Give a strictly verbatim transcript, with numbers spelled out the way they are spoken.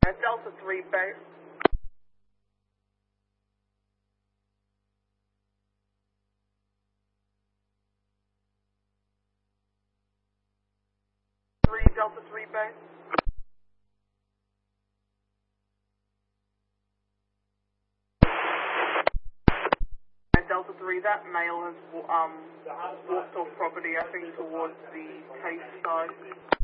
Delta three base. Three Delta three base. Delta three, that male has um walked off property, I think, towards the Taste side.